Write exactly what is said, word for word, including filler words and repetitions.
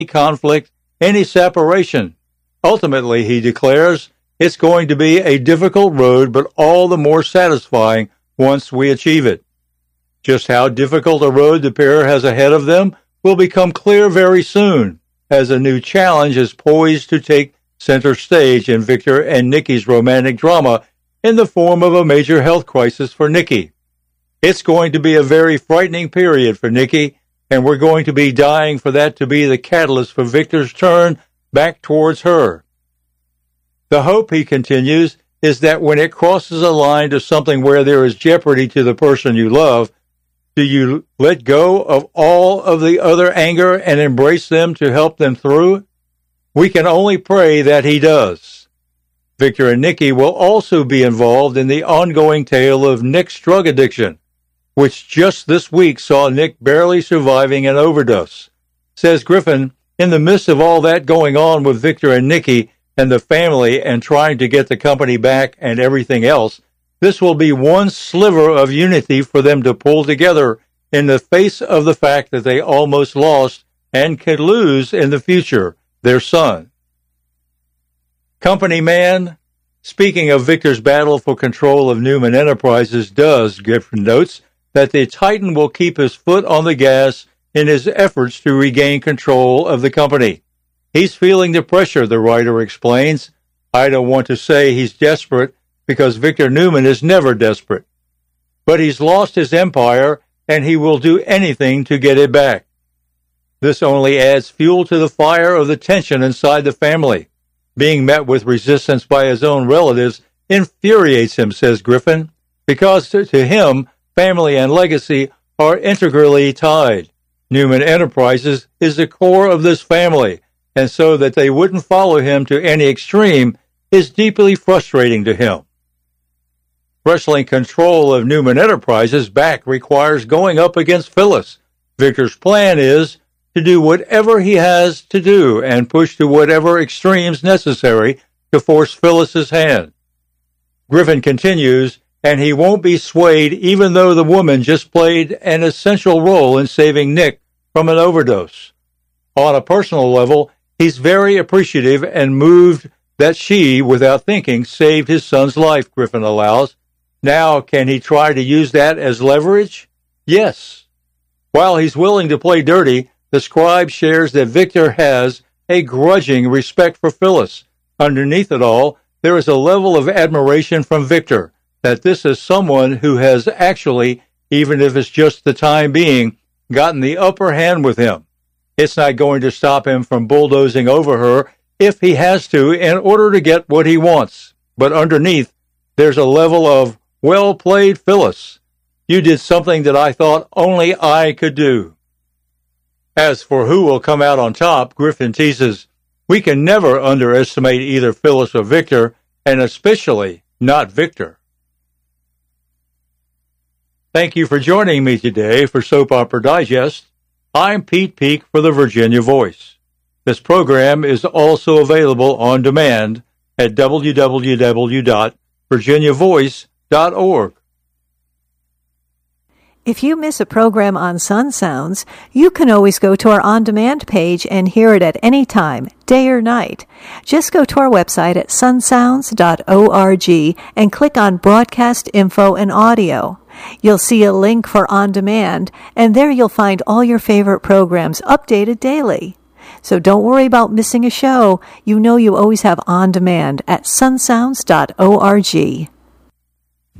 conflict, any separation. Ultimately, he declares, it's going to be a difficult road, but all the more satisfying once we achieve it. Just how difficult a road the pair has ahead of them will become clear very soon, as a new challenge is poised to take center stage in Victor and Nikki's romantic drama in the form of a major health crisis for Nikki. It's going to be a very frightening period for Nikki, and we're going to be dying for that to be the catalyst for Victor's turn back towards her. The hope, he continues, is that when it crosses a line to something where there is jeopardy to the person you love, do you let go of all of the other anger and embrace them to help them through? We can only pray that he does. Victor and Nikki will also be involved in the ongoing tale of Nick's drug addiction, which just this week saw Nick barely surviving an overdose. Says Griffin, in the midst of all that going on with Victor and Nikki and the family and trying to get the company back and everything else, this will be one sliver of unity for them to pull together in the face of the fact that they almost lost and could lose in the future their son. Company man, speaking of Victor's battle for control of Newman Enterprises, does, Griffin notes, that the Titan will keep his foot on the gas in his efforts to regain control of the company. He's feeling the pressure, the writer explains. I don't want to say he's desperate, because Victor Newman is never desperate. But he's lost his empire, and he will do anything to get it back. This only adds fuel to the fire of the tension inside the family. Being met with resistance by his own relatives infuriates him, says Griffin, because to, to him, family and legacy are integrally tied. Newman Enterprises is the core of this family, and so that they wouldn't follow him to any extreme is deeply frustrating to him. Wrestling control of Newman Enterprises back requires going up against Phyllis. Victor's plan is to do whatever he has to do and push to whatever extremes necessary to force Phyllis's hand. Griffin continues, and he won't be swayed even though the woman just played an essential role in saving Nick from an overdose. On a personal level, he's very appreciative and moved that she, without thinking, saved his son's life, Griffin allows. Now, can he try to use that as leverage? Yes. While he's willing to play dirty, the scribe shares that Victor has a grudging respect for Phyllis. Underneath it all, there is a level of admiration from Victor, that this is someone who has actually, even if it's just the time being, gotten the upper hand with him. It's not going to stop him from bulldozing over her if he has to in order to get what he wants. But underneath, there's a level of, well played, Phyllis. You did something that I thought only I could do. As for who will come out on top, Griffin teases, we can never underestimate either Phyllis or Victor, and especially not Victor. Thank you for joining me today for Soap Opera Digest. I'm Pete Peak for the Virginia Voice. This program is also available on demand at w w w dot virginia voice dot org. If you miss a program on Sun Sounds, you can always go to our on-demand page and hear it at any time, day or night. Just go to our website at sun sounds dot org and click on Broadcast Info and Audio. You'll see a link for On Demand, and there you'll find all your favorite programs updated daily. So don't worry about missing a show. You know you always have On Demand at sun sounds dot org.